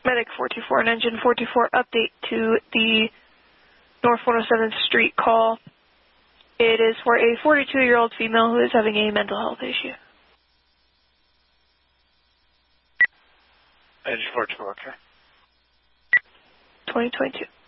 Medic 424 and Engine 424, update to the North 107th Street call. It is for a 42-year-old female who is having a mental health issue. Engine 424, okay. 2022.